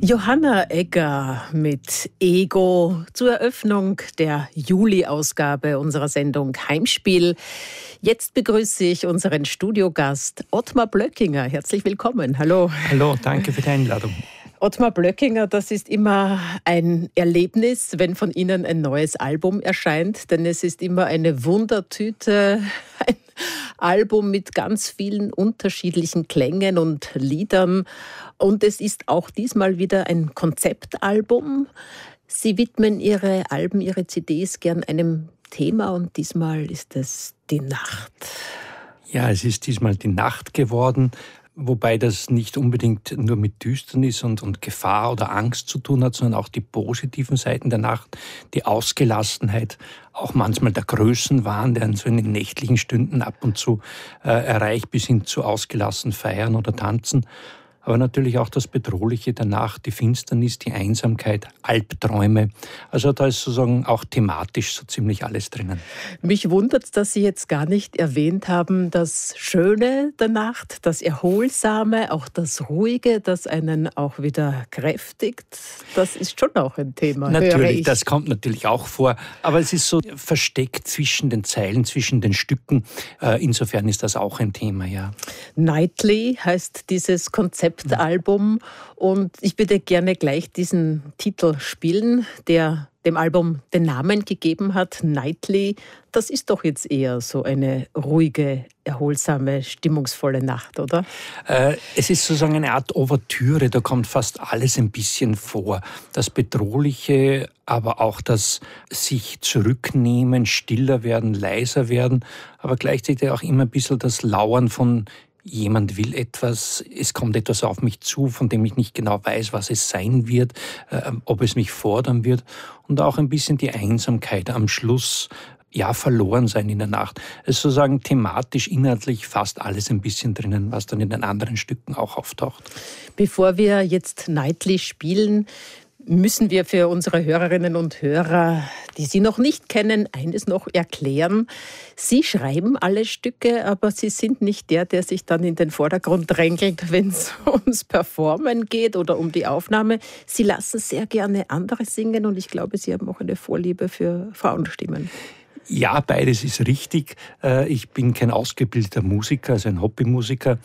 Johanna Egger mit Ego zur Eröffnung der Juli-Ausgabe unserer Sendung Heimspiel. Jetzt begrüße ich unseren Studiogast Ottmar Blöckinger. Herzlich willkommen. Hallo. Hallo, danke für die Einladung. Ottmar Blöckinger, das ist immer ein Erlebnis, wenn von Ihnen ein neues Album erscheint, denn es ist immer eine Wundertüte, ein Album mit ganz vielen unterschiedlichen Klängen und Liedern. Und es ist auch diesmal wieder ein Konzeptalbum. Sie widmen Ihre Alben, Ihre CDs gern einem Thema und diesmal ist es die Nacht. Ja, es ist diesmal die Nacht geworden. Wobei das nicht unbedingt nur mit Düsternis und Gefahr oder Angst zu tun hat, sondern auch die positiven Seiten der Nacht, die Ausgelassenheit, auch manchmal der Größenwahn, der in so in den nächtlichen Stunden ab und zu erreicht, bis hin zu ausgelassen feiern oder tanzen. Aber natürlich auch das Bedrohliche der Nacht, die Finsternis, die Einsamkeit, Albträume. Also da ist sozusagen auch thematisch so ziemlich alles drinnen. Mich wundert es, dass Sie jetzt gar nicht erwähnt haben, das Schöne der Nacht, das Erholsame, auch das Ruhige, das einen auch wieder kräftigt. Das ist schon auch ein Thema. Natürlich, das kommt natürlich auch vor. Aber es ist so versteckt zwischen den Zeilen, zwischen den Stücken. Insofern ist das auch ein Thema, ja. Nightly heißt dieses Konzeptalbum und ich würde gerne gleich diesen Titel spielen, der dem Album den Namen gegeben hat, Nightly. Das ist doch jetzt eher so eine ruhige, erholsame, stimmungsvolle Nacht, oder? Es ist sozusagen eine Art Ouvertüre, da kommt fast alles ein bisschen vor. Das Bedrohliche, aber auch das sich zurücknehmen, stiller werden, leiser werden, aber gleichzeitig auch immer ein bisschen das Lauern von jemand will etwas, es kommt etwas auf mich zu, von dem ich nicht genau weiß, was es sein wird, ob es mich fordern wird. Und auch ein bisschen die Einsamkeit am Schluss, ja, verloren sein in der Nacht. Es ist sozusagen thematisch, inhaltlich fast alles ein bisschen drinnen, was dann in den anderen Stücken auch auftaucht. Bevor wir jetzt Nightly spielen, müssen wir für unsere Hörerinnen und Hörer, die Sie noch nicht kennen, eines noch erklären. Sie schreiben alle Stücke, aber Sie sind nicht der sich dann in den Vordergrund drängelt, wenn es ums Performen geht oder um die Aufnahme. Sie lassen sehr gerne andere singen und ich glaube, Sie haben auch eine Vorliebe für Frauenstimmen. Ja, beides ist richtig. Ich bin kein ausgebildeter Musiker, also ein Hobbymusiker.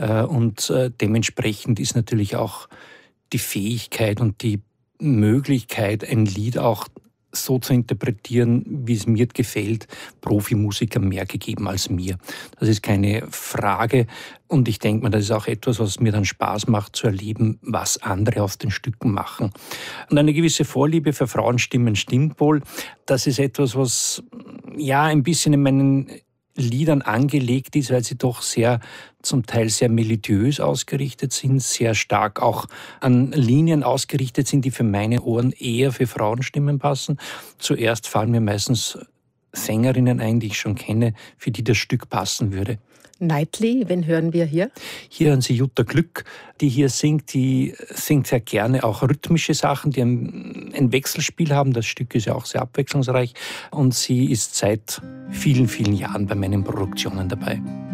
Und dementsprechend ist natürlich auch die Fähigkeit und die Möglichkeit, ein Lied auch so zu interpretieren, wie es mir gefällt, Profimusikern mehr gegeben als mir. Das ist keine Frage. Und ich denke mal, das ist auch etwas, was mir dann Spaß macht, zu erleben, was andere aus den Stücken machen. Und eine gewisse Vorliebe für Frauenstimmen stimmt wohl. Das ist etwas, was ja ein bisschen in meinen Liedern angelegt ist, weil sie doch zum Teil sehr melodiös ausgerichtet sind, sehr stark auch an Linien ausgerichtet sind, die für meine Ohren eher für Frauenstimmen passen. Zuerst fallen mir meistens Sängerinnen ein, die ich schon kenne, für die das Stück passen würde. Nightly, wen hören wir hier? Hier hören Sie Jutta Glück, die hier singt. Die singt sehr gerne auch rhythmische Sachen, die ein Wechselspiel haben. Das Stück ist ja auch sehr abwechslungsreich. Und sie ist seit vielen, vielen Jahren bei meinen Produktionen dabei.